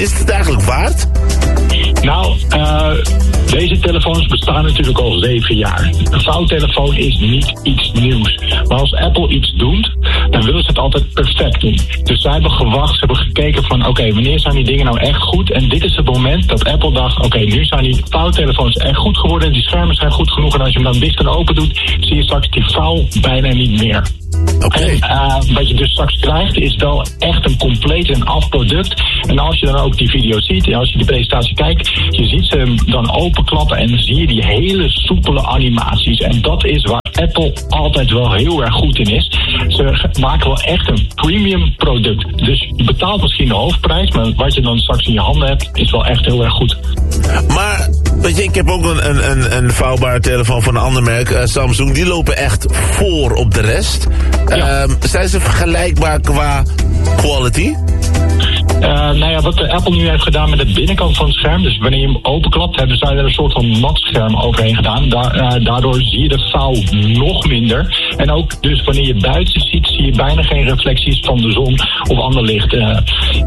Is het eigenlijk waard? Nou, deze telefoons bestaan natuurlijk al 7 jaar. Een vouwtelefoon is niet iets nieuws. Maar als Apple iets doet, dan willen ze het altijd perfect doen. Dus zij hebben gewacht, ze hebben gekeken van oké, wanneer zijn die dingen nou echt goed? En dit is het moment dat Apple dacht, oké, nu zijn die vouwtelefoons echt goed geworden. Die schermen zijn goed genoeg. En als je hem dan dicht en open doet, zie je straks die vouw bijna niet meer. Oké. Wat je dus straks krijgt is wel echt een compleet en af product. En als je dan ook die video ziet en als je die presentatie kijkt, je ziet ze hem dan openklappen en dan zie je die hele soepele animaties. En dat is waar Apple altijd wel heel erg goed in is. Ze maken wel echt een premium product. Dus je betaalt misschien de hoofdprijs, maar wat je dan straks in je handen hebt, is wel echt heel erg goed. Maar, weet je, ik heb ook een vouwbare telefoon van een ander merk, Samsung. Die lopen echt voor op de rest. Ja. Zijn ze vergelijkbaar qua quality? Wat Apple nu heeft gedaan met de binnenkant van het scherm, dus wanneer je hem openklapt, hebben zij er een soort van matscherm overheen gedaan. Daardoor zie je de vouw nog minder. En ook dus wanneer je buiten ziet, zie je bijna geen reflecties van de zon of ander licht.